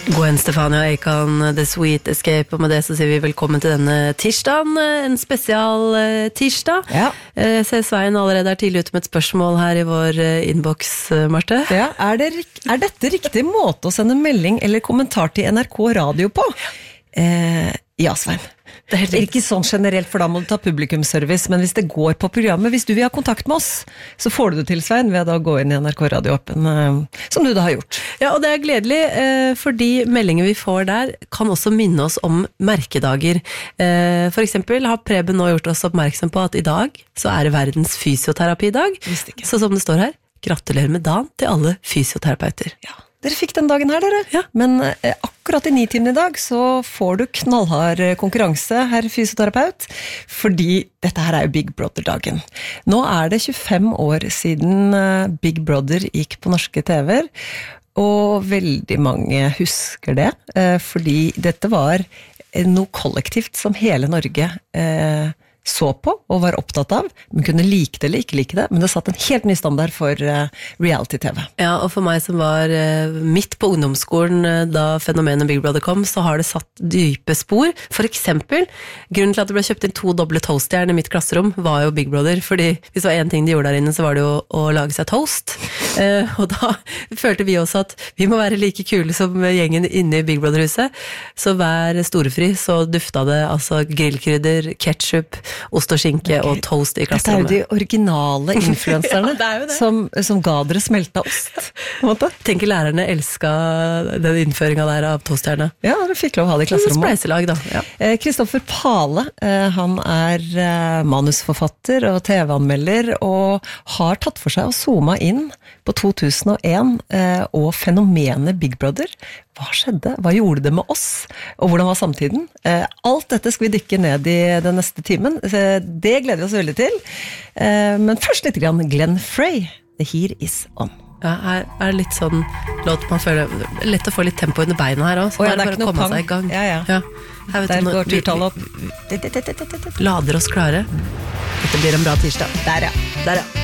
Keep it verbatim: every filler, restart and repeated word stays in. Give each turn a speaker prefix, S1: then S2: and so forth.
S1: Gwen Stefani og Akon, The Sweet Escape, og med det så sier vi velkommen til denne tirsdagen, en spesial tirsdag.
S2: Ja.
S1: Jeg ser Svein allerede er tidlig ute med et spørsmål her i vår innboks, Marte.
S2: Ja, er, det, er dette riktig måte å sende melding eller kommentar til N R K Radio på? Eh, ja, Svein. Det er helt ikke sånn generelt, for da må du ta publikumsservice, men hvis det går på programmet, hvis du vil ha kontakt med oss, så får du det til, Svein, ved å gå inn i N R K Radio-appen, som du da har gjort.
S1: Ja, og det er gledelig, fordi meldinger vi får der kan også minne oss om merkedager. For eksempel har Preben nå gjort oss oppmerksom på at i dag så er det verdens fysioterapidag. Så som det står her, gratulerer med dagen til alle fysioterapeuter.
S2: Ja. Dere fikk den dagen her, dere. Ja. Men eh, akkurat i nitimen i dag så får du knallhard konkurranse, herr fysioterapeut, fordi dette her er jo Big Brother-dagen. Nå er det tjuefem år siden eh, Big Brother gikk på norske T V-er, og veldig mange husker det, eh, fordi dette var noe kollektivt som hele Norge eh, så på og var opptatt av, men kunne like det eller ikke like det, men det satt en helt ny standard for uh, reality-T V.
S1: Ja, og for meg som var uh, midt på ungdomsskolen uh, da fenomenet Big Brother kom, så har det satt dype spor. For eksempel, grunnen til at det ble kjøpt inn to doble toastjern i mitt klasserom var jo Big Brother, fordi hvis det var en ting de gjorde der inne, så var det jo å lage seg toast. Uh, og da følte vi også at vi må være like kule som gjengen inne i Big Brother-huset. Så hver storefri så dufta det altså grillkrydder, ketchup, ost og skinke okay. og toast i klasserommet.
S2: Dette er jo de originale influenserne ja, som, som ga dere smelta ost.
S1: Tenker lærerne elsket den innføringen der av toastjerne.
S2: Ja, dere fikk lov å ha det i klasserommet.
S1: Spleiselag da. Ja.
S2: Kristoffer Pale, han er manusforfatter og T V-anmelder, og har tatt for seg å zoome inn på to tusen og en og fenomenet Big Brother. Hva skjedde? Hva gjorde det med oss? Og hvordan var samtiden? Alt dette skal vi dykke ned i den neste timen. Det gleder vi oss veldig til. Men først litt grann Glenn Frey. The Here Is On.
S1: Ja, her er det litt sånn låt man føler lett å få litt tempo under beina her også. Så
S2: oh, ja, det er
S1: bare å komme seg i gang.
S2: Ja, ja.
S1: Ja. Her vet
S2: Der
S1: du,
S2: går turtallet opp.
S1: Lader oss klare. Dette blir en bra tirsdag.
S2: Der, ja.
S1: Der, ja.